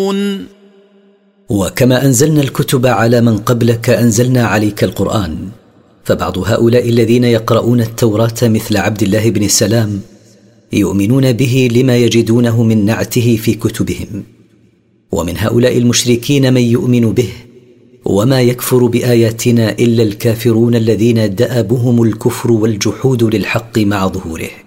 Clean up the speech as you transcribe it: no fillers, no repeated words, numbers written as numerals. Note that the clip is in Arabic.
وكما أنزلنا الكتب على من قبلك أنزلنا عليك القرآن، فبعض هؤلاء الذين يقرؤون التوراة مثل عبد الله بن سلام يؤمنون به لما يجدونه من نعته في كتبهم، ومن هؤلاء المشركين من يؤمن به، وما يكفر بآياتنا إلا الكافرون الذين دأبهم الكفر والجحود للحق مع ظهوره.